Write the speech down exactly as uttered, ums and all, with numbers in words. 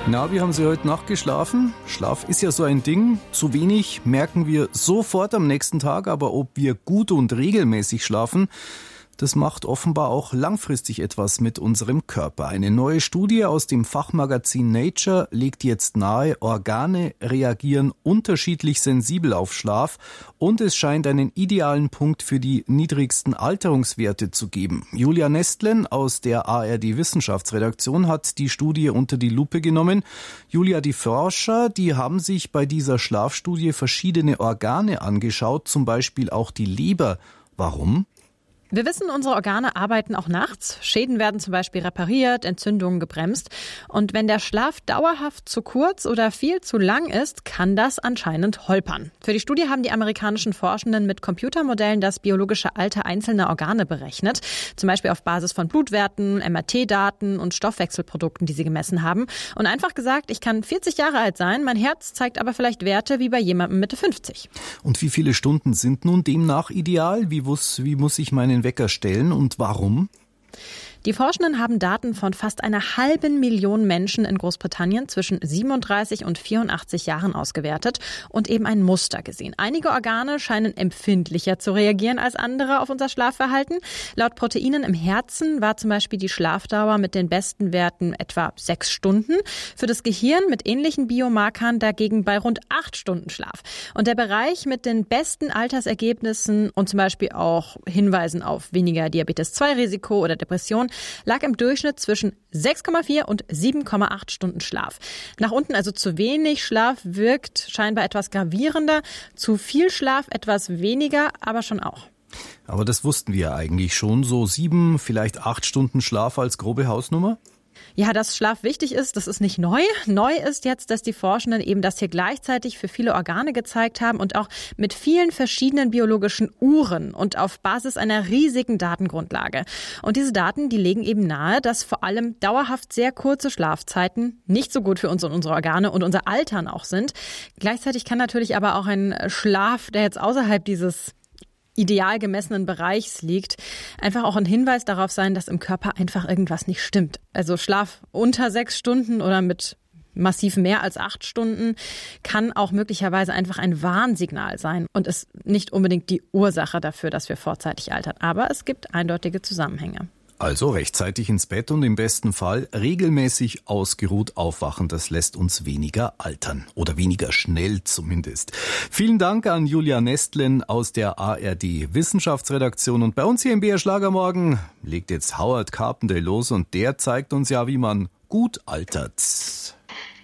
Na, wie haben Sie heute Nacht geschlafen? Schlaf ist ja so ein Ding. Zu wenig merken wir sofort am nächsten Tag, aber ob wir gut und regelmäßig schlafen, das macht offenbar auch langfristig etwas mit unserem Körper. Eine neue Studie aus dem Fachmagazin Nature legt jetzt nahe, Organe reagieren unterschiedlich sensibel auf Schlaf und es scheint einen idealen Punkt für die niedrigsten Alterungswerte zu geben. Julia Nestlen aus der A R D-Wissenschaftsredaktion hat die Studie unter die Lupe genommen. Julia, die Forscher, die haben sich bei dieser Schlafstudie verschiedene Organe angeschaut, zum Beispiel auch die Leber. Warum? Wir wissen, unsere Organe arbeiten auch nachts. Schäden werden zum Beispiel repariert, Entzündungen gebremst. Und wenn der Schlaf dauerhaft zu kurz oder viel zu lang ist, kann das anscheinend holpern. Für die Studie haben die amerikanischen Forschenden mit Computermodellen das biologische Alter einzelner Organe berechnet. Zum Beispiel auf Basis von Blutwerten, M R T-Daten und Stoffwechselprodukten, die sie gemessen haben. Und einfach gesagt, ich kann vierzig Jahre alt sein, mein Herz zeigt aber vielleicht Werte wie bei jemandem Mitte fünfzig. Und wie viele Stunden sind nun demnach ideal? Wie muss, wie muss ich meinen Wecker stellen und warum? Die Forschenden haben Daten von fast einer halben Million Menschen in Großbritannien zwischen siebenunddreißig und vierundachtzig Jahren ausgewertet und eben ein Muster gesehen. Einige Organe scheinen empfindlicher zu reagieren als andere auf unser Schlafverhalten. Laut Proteinen im Herzen war zum Beispiel die Schlafdauer mit den besten Werten etwa sechs Stunden. Für das Gehirn mit ähnlichen Biomarkern dagegen bei rund acht Stunden Schlaf. Und der Bereich mit den besten Altersergebnissen und zum Beispiel auch Hinweisen auf weniger Diabetes zwei Risiko oder Depression lag im Durchschnitt zwischen sechs Komma vier und sieben Komma acht Stunden Schlaf. Nach unten also zu wenig Schlaf wirkt scheinbar etwas gravierender, zu viel Schlaf etwas weniger, aber schon auch. Aber das wussten wir ja eigentlich schon, so sieben, vielleicht acht Stunden Schlaf als grobe Hausnummer? Ja, dass Schlaf wichtig ist, das ist nicht neu. Neu ist jetzt, dass die Forschenden eben das hier gleichzeitig für viele Organe gezeigt haben und auch mit vielen verschiedenen biologischen Uhren und auf Basis einer riesigen Datengrundlage. Und diese Daten, die legen eben nahe, dass vor allem dauerhaft sehr kurze Schlafzeiten nicht so gut für uns und unsere Organe und unser Altern auch sind. Gleichzeitig kann natürlich aber auch ein Schlaf, der jetzt außerhalb dieses ideal gemessenen Bereichs liegt, einfach auch ein Hinweis darauf sein, dass im Körper einfach irgendwas nicht stimmt. Also Schlaf unter sechs Stunden oder mit massiv mehr als acht Stunden kann auch möglicherweise einfach ein Warnsignal sein und ist nicht unbedingt die Ursache dafür, dass wir vorzeitig altern. Aber es gibt eindeutige Zusammenhänge. Also rechtzeitig ins Bett und im besten Fall regelmäßig ausgeruht aufwachen. Das lässt uns weniger altern. Oder weniger schnell zumindest. Vielen Dank an Julia Nestlen aus der A R D-Wissenschaftsredaktion. Und bei uns hier im B R Schlagermorgen legt jetzt Howard Carpendale los und der zeigt uns ja, wie man gut altert.